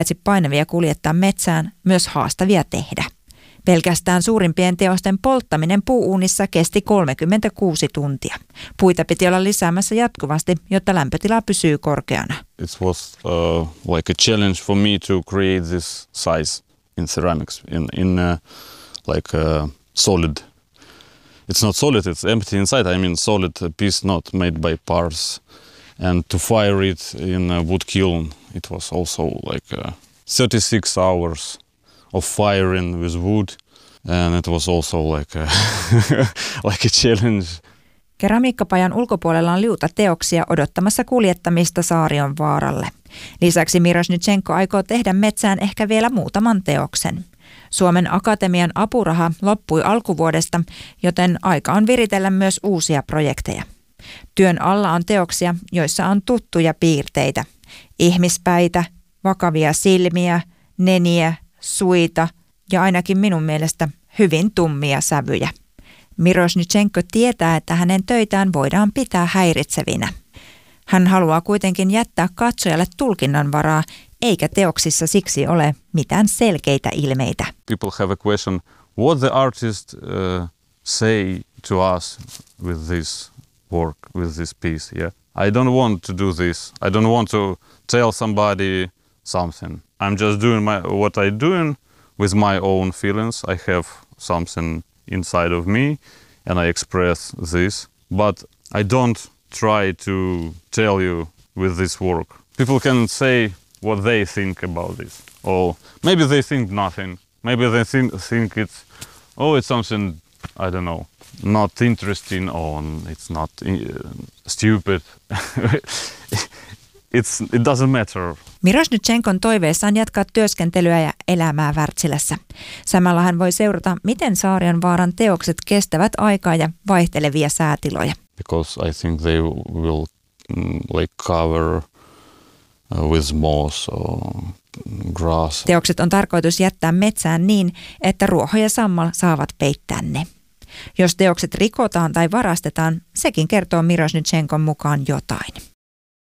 paitsi painavia kuljettaa metsään, myös haastavia tehdä. Pelkästään suurimpien teosten polttaminen puuuunissa kesti 36 tuntia. Puita piti olla lisäämässä jatkuvasti, jotta lämpötila pysyy korkeana. It was like a challenge for me to create this size in ceramics, solid. It's not solid, it's empty inside. I mean solid piece not made by parts. And to fire it in a wood kiln, it was also like 36 hours of firing with wood. And it was also like a challenge. Keramiikkapajan ulkopuolella on liuta teoksia odottamassa kuljettamista Saarion vaaralle. Lisäksi Miroshnichenko aikoo tehdä metsään ehkä vielä muutaman teoksen. Suomen Akatemian apuraha loppui alkuvuodesta, joten aika on viritellä myös uusia projekteja. Työn alla on teoksia, joissa on tuttuja piirteitä. Ihmispäitä, vakavia silmiä, neniä, suita ja ainakin minun mielestä hyvin tummia sävyjä. Miroshnichenko tietää, että hänen töitään voidaan pitää häiritsevinä. Hän haluaa kuitenkin jättää katsojalle tulkinnan varaa, eikä teoksissa siksi ole mitään selkeitä ilmeitä. People have a question, what the artist say to us with this work, with this piece. Yeah, I don't want to do this. I don't want to tell somebody something. I'm just doing what I'm doing with my own feelings. I have something inside of me and I express this, but I don't try to tell you with this work. People can say what they think about this, or maybe they think nothing. Maybe they think it's something, I don't know, not interesting or it's not stupid. It doesn't matter. Miroshnichenkon toiveessa on jatkaa työskentelyä ja elämää Wärtsilässä. Samalla hän voi seurata, miten Saarionvaaran teokset kestävät aikaa ja vaihtelevia säätiloja. Because I think they will cover with moss or grass. Teokset on tarkoitus jättää metsään niin, että ruoho ja sammal saavat peittää ne. Jos teokset rikotaan tai varastetaan, sekin kertoo Miroshnichenkon mukaan jotain.